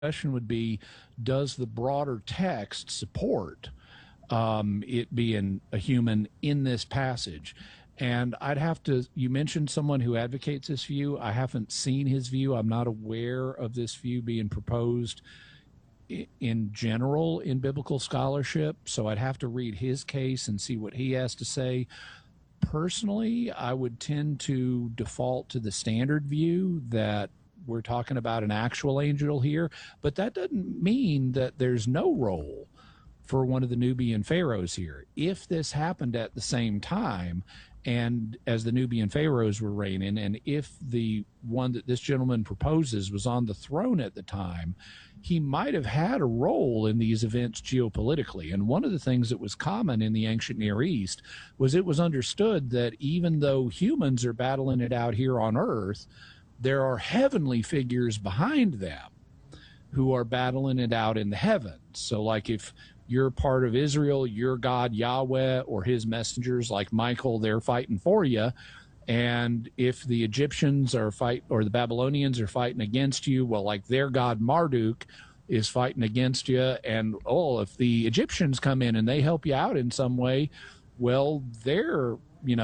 question would be, does the broader text support it being a human in this passage? And I'd have to, you mentioned someone who advocates this view. I haven't seen his view. I'm not aware of this view being proposed in general in biblical scholarship. So I'd have to read his case and see what he has to say. Personally, I would tend to default to the standard view that we're talking about an actual angel here, but that doesn't mean that there's no role for one of the Nubian pharaohs here. If this happened at the same time, and as the Nubian pharaohs were reigning, and if the one that this gentleman proposes was on the throne at the time, he might have had a role in these events geopolitically. And one of the things that was common in the ancient Near East was it was understood that even though humans are battling it out here on earth, there are heavenly figures behind them who are battling it out in the heavens. So like if you're part of Israel, your God Yahweh or his messengers like Michael, they're fighting for you. And if the Egyptians are or the Babylonians are fighting against you, well, like their God Marduk is fighting against you. And if the Egyptians come in and they help you out in some way, well, they're,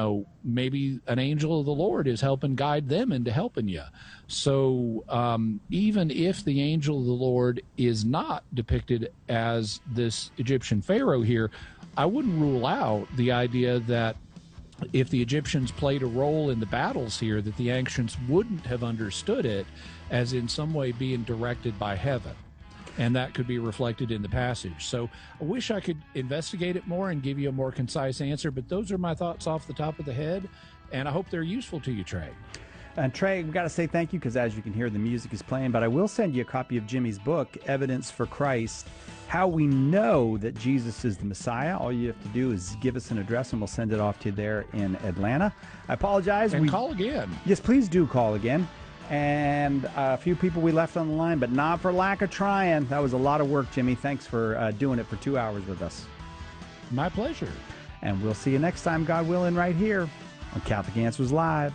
maybe an angel of the Lord is helping guide them into helping you. So even if the angel of the Lord is not depicted as this Egyptian pharaoh here, I wouldn't rule out the idea that if the Egyptians played a role in the battles here, that the ancients wouldn't have understood it as in some way being directed by heaven. And that could be reflected in the passage. So I wish I could investigate it more and give you a more concise answer, but those are my thoughts off the top of the head, and I hope they're useful to you, Trey. And Trey, we've got to say thank you because as you can hear, the music is playing, but I will send you a copy of Jimmy's book, Evidence for Christ, How We Know That Jesus is the Messiah. All you have to do is give us an address and we'll send it off to you there in Atlanta. I apologize. And call again. Yes, please do call again. And a few people we left on the line, but not for lack of trying. That was a lot of work, Jimmy. Thanks for doing it for 2 hours with us. My pleasure. And we'll see you next time, God willing, right here on Catholic Answers Live.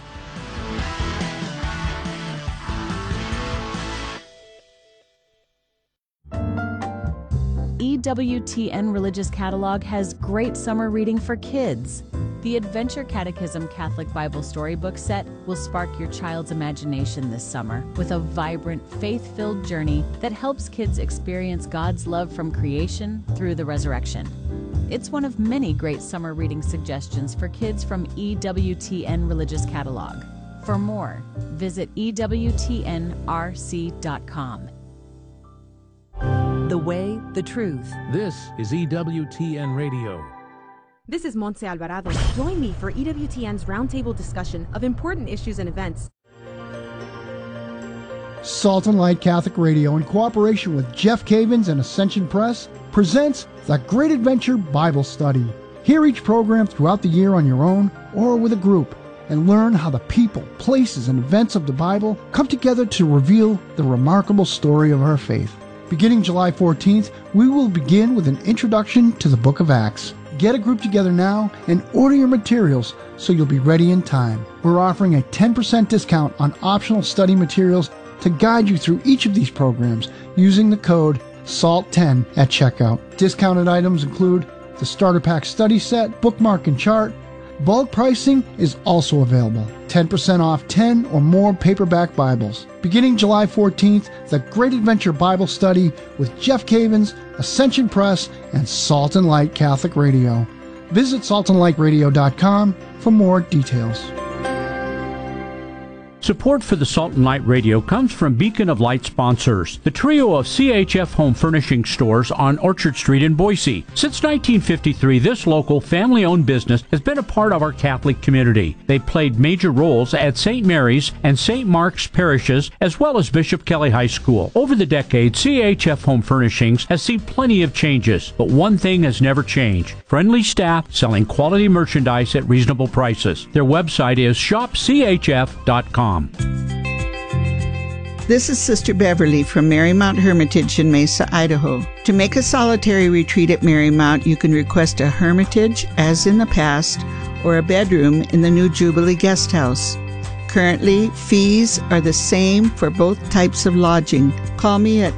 EWTN Religious Catalog has great summer reading for kids. The Adventure Catechism Catholic Bible Storybook Set will spark your child's imagination this summer with a vibrant, faith-filled journey that helps kids experience God's love from creation through the resurrection. It's one of many great summer reading suggestions for kids from EWTN Religious Catalog. For more, visit EWTNRC.com. The way, the truth. This is EWTN Radio. This is Montse Alvarado. Join me for EWTN's roundtable discussion of important issues and events. Salt and Light Catholic Radio, in cooperation with Jeff Cavins and Ascension Press, presents The Great Adventure Bible Study. Hear each program throughout the year on your own or with a group, and learn how the people, places, and events of the Bible come together to reveal the remarkable story of our faith. Beginning July 14th, we will begin with an introduction to the Book of Acts. Get a group together now and order your materials so you'll be ready in time. We're offering a 10% discount on optional study materials to guide you through each of these programs using the code SALT10 at checkout. Discounted items include the Starter Pack Study Set, Bookmark and Chart. Bulk pricing is also available. 10% off 10 or more paperback Bibles. Beginning July 14th, The Great Adventure Bible Study with Jeff Cavins, Ascension Press, and Salt and Light Catholic Radio. Visit saltandlightradio.com for more details. Support for the Salt and Light Radio comes from Beacon of Light sponsors, the trio of CHF home furnishing stores on Orchard Street in Boise. Since 1953, this local family-owned business has been a part of our Catholic community. They played major roles at St. Mary's and St. Mark's parishes, as well as Bishop Kelly High School. Over the decades, CHF Home Furnishings has seen plenty of changes, but one thing has never changed: friendly staff selling quality merchandise at reasonable prices. Their website is shopchf.com. This is Sister Beverly from Marymount Hermitage in Mesa, Idaho. To make a solitary retreat at Marymount, you can request a hermitage, as in the past, or a bedroom in the new Jubilee Guest House. Currently, fees are the same for both types of lodging. Call me at